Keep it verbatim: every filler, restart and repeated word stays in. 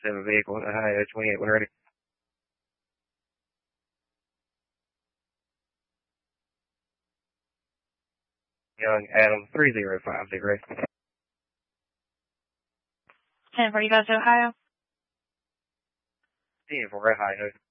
seven vehicle, Ohio twenty-eight one ready. Young Adam three zero five zero. ten for you guys, Ohio. ten for Ohio.